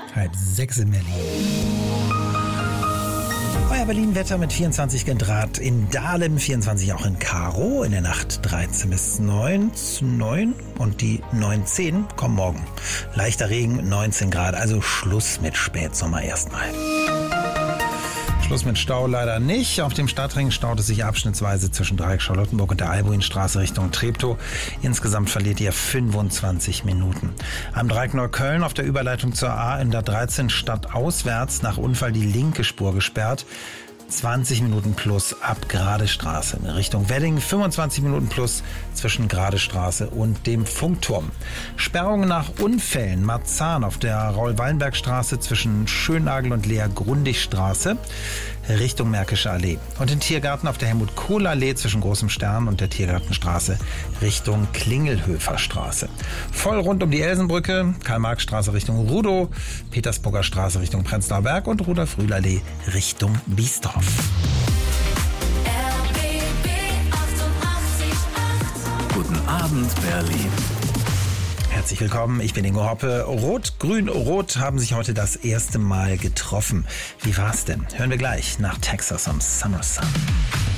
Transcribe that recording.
5:30 in Berlin. Euer Berlin-Wetter mit 24 Grad in Dahlem, 24 auch in Karow, in der Nacht 13 bis 9 und die 9-10 kommen morgen. Leichter Regen, 19 Grad, also Schluss mit Spätsommer erstmal. Schluss mit Stau leider nicht. Auf dem Stadtring staut es sich abschnittsweise zwischen Dreieck Charlottenburg und der Albuinstraße Richtung Treptow. Insgesamt verliert ihr 25 Minuten. Am Dreieck Neukölln auf der Überleitung zur A in der 13 stadtauswärts nach Unfall die linke Spur gesperrt. 20 Minuten plus ab Gradestraße. In Richtung Wedding 25 Minuten plus zwischen Gradestraße und dem Funkturm. Sperrungen nach Unfällen. Marzahn auf der Raul-Wallenberg-Straße zwischen Schönnagel und Lea-Grundig-Straße Richtung Märkische Allee. Und den Tiergarten auf der Helmut-Kohl-Allee zwischen Großem Stern und der Tiergartenstraße Richtung Klingelhöfer-Straße. Voll rund um die Elsenbrücke, Karl-Marx-Straße Richtung Rudow, Petersburger Straße Richtung Prenzlauer Berg und Rudolf-Rühl-Allee Richtung Biesdorf. Guten Abend, Berlin. Herzlich willkommen, ich bin Ingo Hoppe. Rot, Grün, Rot haben sich heute das erste Mal getroffen. Wie war's denn? Hören wir gleich nach Texas am Summer Sun.